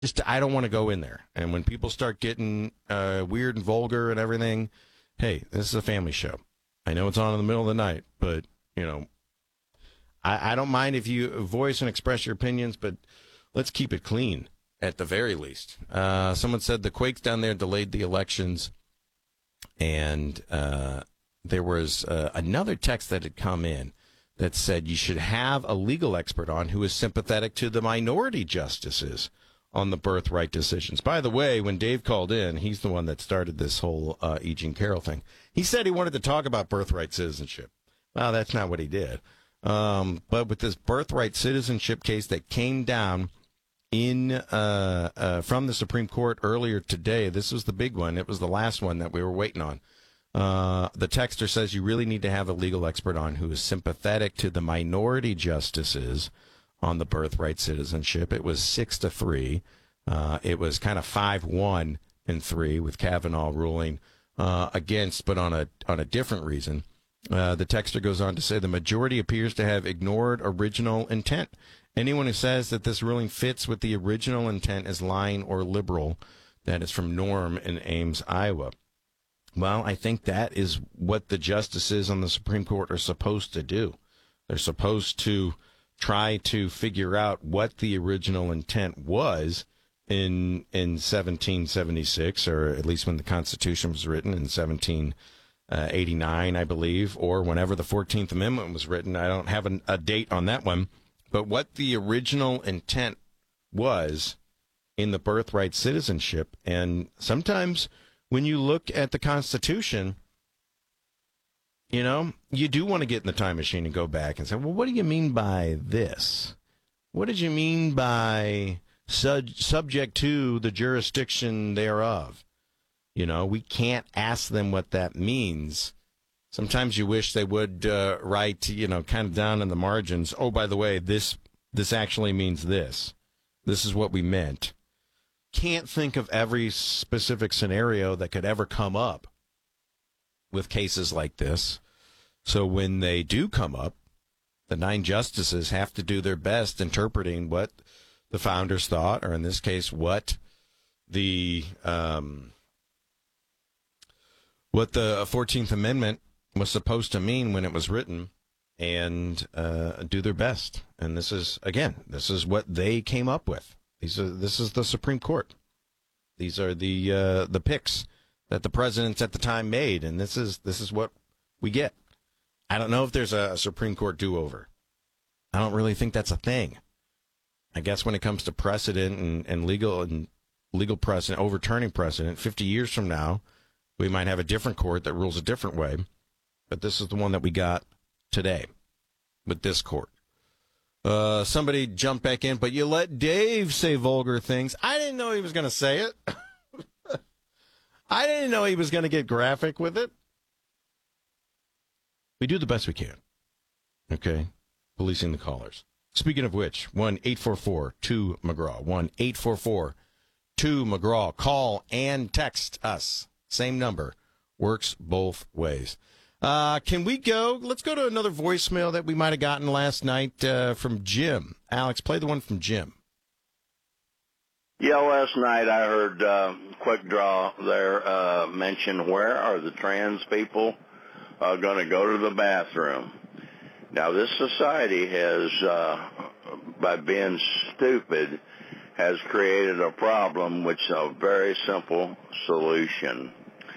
Just I don't want to go in there. And when people start getting weird and vulgar and everything, hey, this is a family show. I know it's on in the middle of the night, but I don't mind if you voice and express your opinions, but let's keep it clean at the very least. Someone said the quakes down there delayed the elections, and there was another text that had come in that said you should have a legal expert on who is sympathetic to the minority justices on the birthright decisions. By the way, when Dave called in, he's the one that started this whole E. Jean Carroll thing. He said he wanted to talk about birthright citizenship. Well, that's not what he did. But with this birthright citizenship case that came down in from the Supreme Court earlier today, this was the big one. It was the last one that we were waiting on. The texter says you really need to have a legal expert on who is sympathetic to the minority justices on the birthright citizenship. It was 6-3. It was kind of 5-1 and 3 with Kavanaugh ruling against, but on a different reason. The texter goes on to say the majority appears to have ignored original intent. Anyone who says that this ruling fits with the original intent is lying or liberal. That is from Norm in Ames, Iowa. Well, I think that is what the justices on the Supreme Court are supposed to do. They're supposed to try to figure out what the original intent was in 1776, or at least when the Constitution was written in 1789, I believe, or whenever the 14th Amendment was written. I don't have a date on that one, but what the original intent was in the birthright citizenship. And sometimes when you look at the Constitution, you do want to get in the time machine and go back and say, well, what do you mean by this? What did you mean by subject to the jurisdiction thereof? We can't ask them what that means. Sometimes you wish they would write, kind of down in the margins, oh, by the way, this actually means this. This is what we meant. Can't think of every specific scenario that could ever come up with cases like this. So when they do come up, the 9 justices have to do their best interpreting what the founders thought, or in this case, what the 14th Amendment was supposed to mean when it was written, and do their best. And this is what they came up with. This is the Supreme Court. These are the picks that the presidents at the time made, and this is what we get. I don't know if there's a Supreme Court do-over. I don't really think that's a thing. I guess when it comes to precedent and legal precedent, overturning precedent, 50 years from now, we might have a different court that rules a different way. But this is the one that we got today with this court. Somebody jumped back in, but you let Dave say vulgar things. I didn't know he was going to say it. I didn't know he was going to get graphic with it. We do the best we can. Okay? Policing the callers. Speaking of which, 1-844-2-McGraw. 1-844-2-McGraw. Call and text us. Same number. Works both ways. Can we go? Let's go to another voicemail that we might have gotten last night from Jim. Alex, play the one from Jim. Yeah, last night I heard Quick Draw there mention where are the trans people going to go to the bathroom. Now, this society has, by being stupid, has created a problem which is a very simple solution.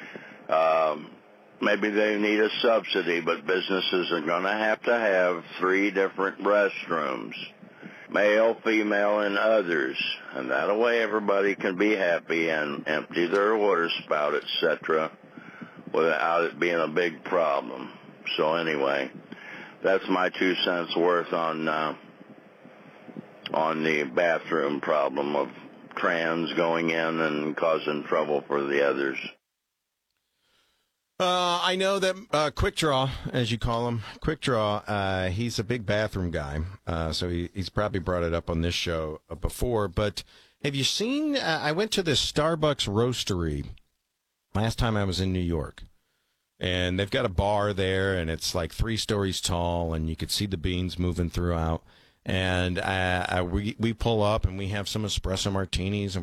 Maybe they need a subsidy, but businesses are going to have 3 different restrooms, male, female, and others. And that way everybody can be happy and empty their water spout, etc., without it being a big problem. So anyway, that's my 2 cents worth on the bathroom problem of trans going in and causing trouble for the others. I know that Quick Draw, as you call him, Quick Draw, he's a big bathroom guy, so he's probably brought it up on this show before. But have you seen, I went to this Starbucks roastery last time I was in New York, and they've got a bar there, and it's like 3 stories tall, and you could see the beans moving throughout. And we pull up and we have some espresso martinis, and